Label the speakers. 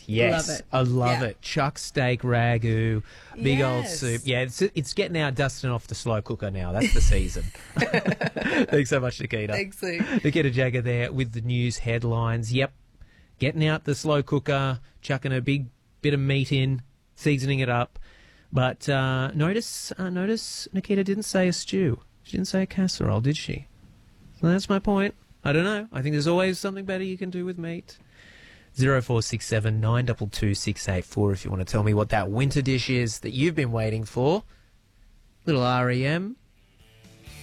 Speaker 1: Yes,
Speaker 2: Love it.
Speaker 1: I love
Speaker 2: Yeah.
Speaker 1: it. Chuck steak ragu, big old
Speaker 2: Yes.
Speaker 1: soup. Yeah, it's getting out, dusting off the slow cooker now. That's the season. Thanks so much, Nikita.
Speaker 2: Thanks, Luke.
Speaker 1: Nikita Jagger there with the news headlines. Yep, getting out the slow cooker, chucking a big bit of meat in, seasoning it up. But notice Nikita didn't say a stew. She didn't say a casserole, did she? So that's my point. I don't know. I think there's always something better you can do with meat. 0467 922 684 if you want to tell me what that winter dish is that you've been waiting for. Little REM.